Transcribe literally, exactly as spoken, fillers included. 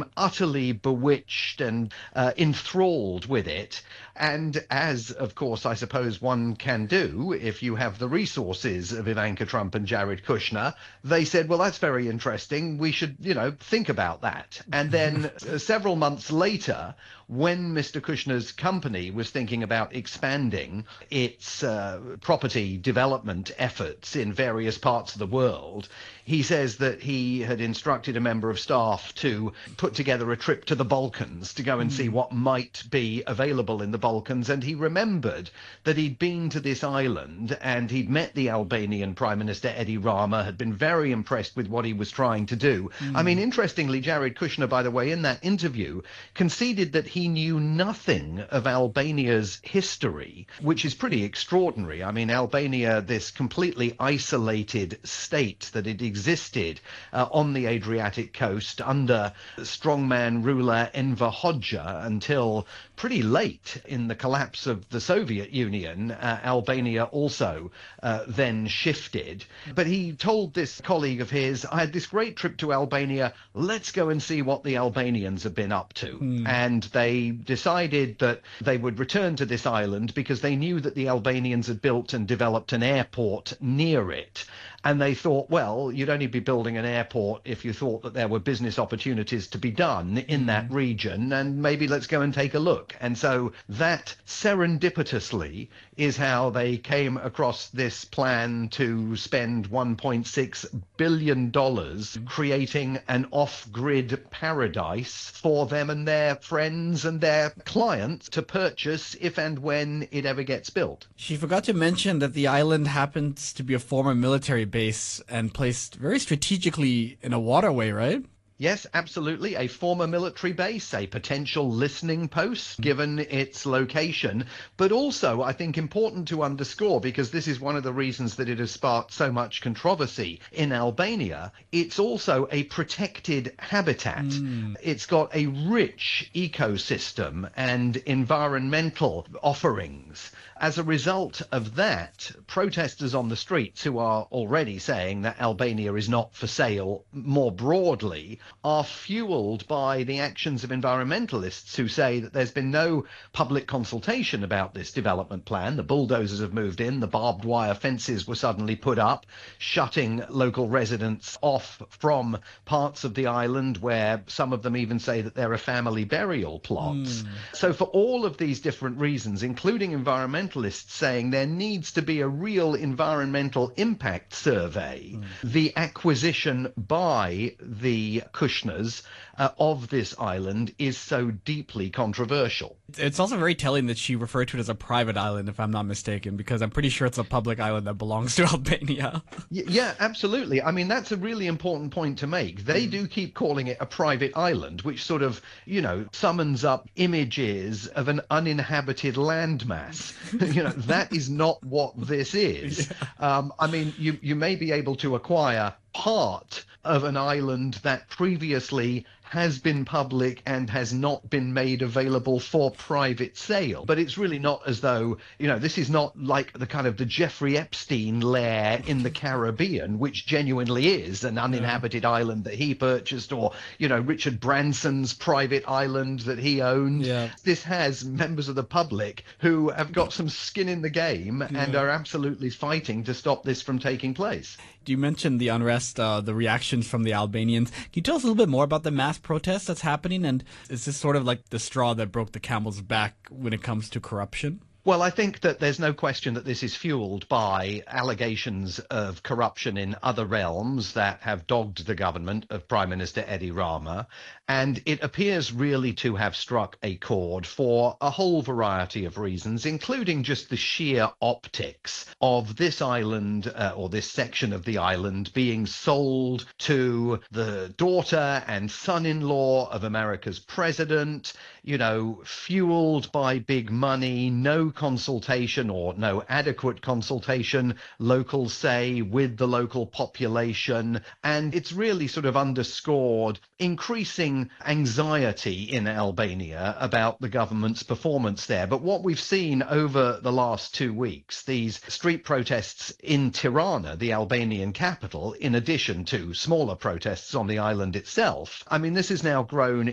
became utterly bewitched and uh, enthralled with it. And as, of course, I suppose one can do if you have the resources of Ivanka Trump and Jared Kushner, they said, well, that's very interesting. We should, you know, think about that. And then uh, several months later, when Mister Kushner's company was thinking about expanding its uh, property development efforts in various parts of the world, he says that he had instructed a member of staff to put together a trip to the Balkans to go and see what might be available in the Balkans. And he remembered that he'd been to this island and he'd met the Albanian Prime Minister Edi Rama, had been very impressed with what he was trying to do. Mm. I mean, interestingly, Jared Kushner, by the way, in that interview, conceded that he knew nothing of Albania's history, which is pretty extraordinary. I mean, Albania, this completely isolated state that it existed uh, on the Adriatic coast under strongman ruler Enver Hoxha until pretty late in the collapse of the Soviet Union. uh, Albania also uh, then shifted. But he told this colleague of his, I had this great trip to Albania, let's go and see what the Albanians have been up to. Mm. And they decided that they would return to this island because they knew that the Albanians had built and developed an airport near it. And they thought, well, you'd only be building an airport if you thought that there were business opportunities to be done in that region, and maybe let's go and take a look. And so that serendipitously is how they came across this plan to spend one point six billion dollars creating an off-grid paradise for them and their friends and their clients to purchase if and when it ever gets built. She forgot to mention that the island happens to be a former military base and placed very strategically in a waterway, right? Yes, absolutely. A former military base, a potential listening post, given its location, but also I think important to underscore, because this is one of the reasons that it has sparked so much controversy in Albania, it's also a protected habitat. Mm. It's got a rich ecosystem and environmental offerings. As a result of that, protesters on the streets who are already saying that Albania is not for sale more broadly are fueled by the actions of environmentalists who say that there's been no public consultation about this development plan. The bulldozers have moved in, the barbed wire fences were suddenly put up, shutting local residents off from parts of the island where some of them even say that there are family burial plots. Mm. So for all of these different reasons, including environmentalists saying there needs to be a real environmental impact survey, mm. the acquisition by the Kushners uh, of this island is so deeply controversial. It's also very telling that she referred to it as a private island, if I'm not mistaken, because I'm pretty sure it's a public island that belongs to Albania. Yeah, absolutely. I mean, that's a really important point to make. They mm. do keep calling it a private island, which sort of, you know, summons up images of an uninhabited landmass. You know, that is not what this is. Yeah. Um, I mean, you, you may be able to acquire part of an island that previously has been public and has not been made available for private sale. But it's really not as though, you know, this is not like the kind of the Jeffrey Epstein lair in the Caribbean, which genuinely is an uninhabited yeah. island that he purchased, or, you know, Richard Branson's private island that he owned. Yeah. This has members of the public who have got some skin in the game yeah. and are absolutely fighting to stop this from taking place. You mentioned the unrest, uh, the reactions from the Albanians. Can you tell us a little bit more about the mass protest that's happening? And is this sort of like the straw that broke the camel's back when it comes to corruption? Well, I think that there's no question that this is fueled by allegations of corruption in other realms that have dogged the government of Prime Minister Edi Rama. And it appears really to have struck a chord for a whole variety of reasons, including just the sheer optics of this island uh, or this section of the island being sold to the daughter and son-in-law of America's president, you know, fueled by big money, no consultation or no adequate consultation, locals say, with the local population. And it's really sort of underscored increasing anxiety in Albania about the government's performance there. But what we've seen over the last two weeks, these street protests in Tirana, the Albanian capital, in addition to smaller protests on the island itself, I mean, this has now grown